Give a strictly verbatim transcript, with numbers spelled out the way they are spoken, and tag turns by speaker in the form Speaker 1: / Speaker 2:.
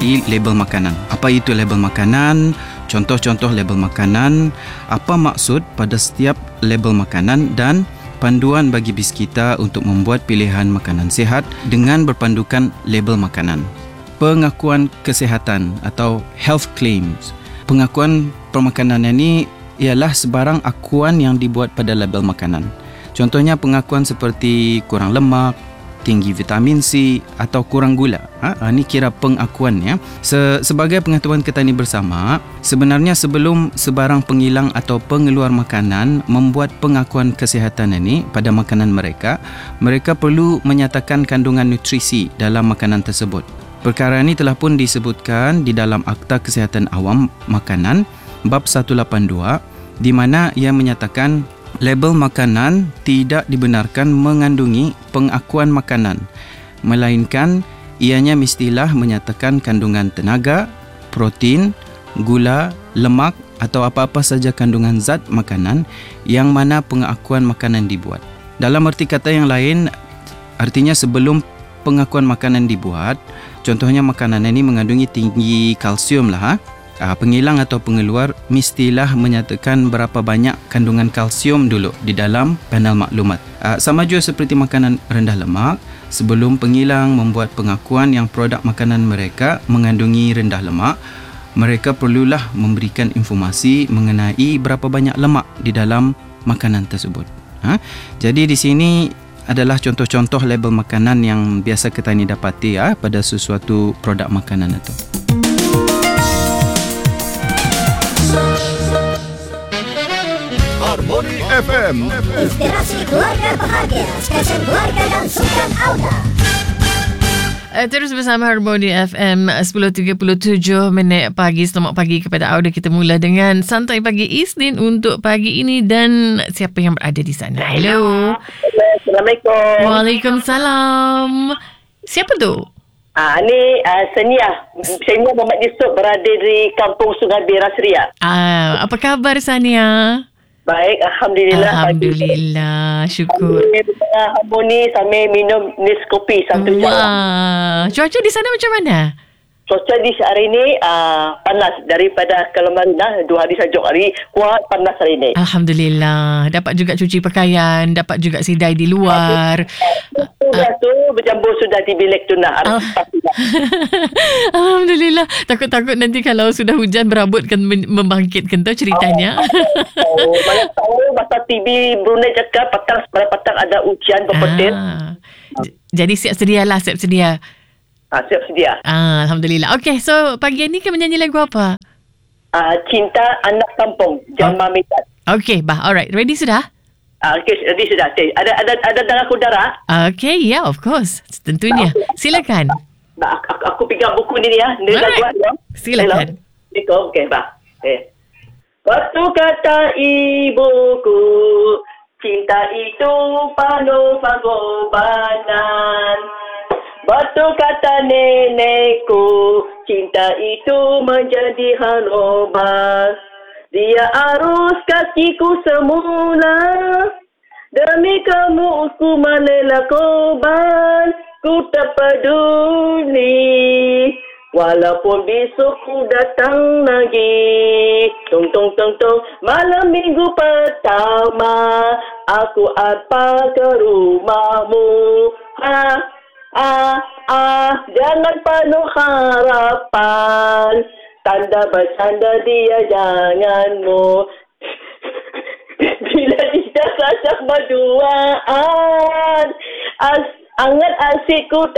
Speaker 1: mengenai label makanan. Apa itu label makanan? Contoh-contoh label makanan, apa maksud pada setiap label makanan dan panduan bagi bis kita untuk membuat pilihan makanan sihat dengan berpandukan label makanan. Pengakuan kesihatan atau health claims. Pengakuan permakanan ini ialah sebarang akuan yang dibuat pada label makanan. Contohnya pengakuan seperti kurang lemak, tinggi vitamin C atau kurang gula. Ha, ini kira pengakuan ya. Se- sebagai pengetahuan kita ni bersama, sebenarnya sebelum sebarang penghilang atau pengeluar makanan membuat pengakuan kesihatan ini pada makanan mereka, mereka perlu menyatakan kandungan nutrisi dalam makanan tersebut. Perkara ini telah pun disebutkan di dalam Akta Kesihatan Awam Makanan bab seratus lapan puluh dua di mana ia menyatakan label makanan tidak dibenarkan mengandungi pengakuan makanan, melainkan ianya mestilah menyatakan kandungan tenaga, protein, gula, lemak atau apa-apa saja kandungan zat makanan yang mana pengakuan makanan dibuat. Dalam erti kata yang lain, artinya sebelum pengakuan makanan dibuat, contohnya makanan ini mengandungi tinggi kalsium lah, ha? Uh, penghilang atau pengeluar mestilah menyatakan berapa banyak kandungan kalsium dulu di dalam panel maklumat. Uh, sama juga seperti makanan rendah lemak, sebelum penghilang membuat pengakuan yang produk makanan mereka mengandungi rendah lemak, mereka perlulah memberikan informasi mengenai berapa banyak lemak di dalam makanan tersebut. Ha? Jadi di sini adalah contoh-contoh label makanan yang biasa kita ni dapati ya, pada sesuatu produk makanan itu.
Speaker 2: Harmony F M,
Speaker 3: inspirasi keluarga bahagia, stesen keluarga dan sukan Auda.
Speaker 4: Uh, terus bersama Harmony F M, sepuluh tiga puluh tujuh minit pagi. Selamat pagi kepada Auda. Kita mula dengan Santai Pagi Isnin untuk pagi ini dan siapa yang berada di sana. Hello.
Speaker 5: Assalamualaikum.
Speaker 4: Waalaikumsalam. Siapa tu?
Speaker 5: Ah, ni uh, Sania. Sania Muhammad Yusuf berada di Kampung Sungai Beras Ria.
Speaker 4: Ah, apa khabar Sania?
Speaker 5: Baik, Alhamdulillah.
Speaker 4: Alhamdulillah, syukur.
Speaker 5: Harmoni sambil minum nis kopi satu jam.
Speaker 4: Wah, cuaca di sana macam mana?
Speaker 5: Cuaca di hari ini uh, panas daripada Kelamarina. Dua hari saja hari kuat panas hari ini.
Speaker 4: Alhamdulillah. Dapat juga cuci pakaian, dapat juga sidai di luar.
Speaker 5: Sudah tu bercampur sudah di bilik tu nak.
Speaker 4: Al- Alhamdulillah. Takut-takut nanti kalau sudah hujan berabutkan membangkitkan tu ceritanya.
Speaker 5: Oh, mana tahu masa T V Brunei cakap petang semalam petang ada hujan berpetir.
Speaker 4: Ah. J- Jadi siap sedialah, siap sedia.
Speaker 5: Ah, siap sedia.
Speaker 4: Ah, Alhamdulillah. Okey, so pagi ni kan menyanyi lagu apa?
Speaker 5: Ah, Cinta Anak Kampung, Jama oh. Mitat.
Speaker 4: Okey, bah. Alright, ready sudah?
Speaker 5: Ah, okey, ready sudah. Okay. Ada ada ada dalam udara?
Speaker 4: Okey, ya, yeah, of course. Tentunya. Silakan.
Speaker 5: Nah, aku, aku pegang buku ni ya. Ni lagu ya.
Speaker 4: Silakan.
Speaker 5: Hello. Okey, bah. Okay. Waktu kata ibuku, cinta itu penuh pengorbanan. Waktu kata nenekku, cinta itu menjadi harobat. Dia arus kakiku semula, demi kamu ku menela korban. Ku tak peduli, walaupun besok ku datang lagi. Tong tong tong tong, malam minggu pertama, aku apa ke rumahmu. Ha. Ah, ah, jangan penuh harapan. Tanda bercanda dia janganmu. Bila kita sasak berduaan, as, angat asikku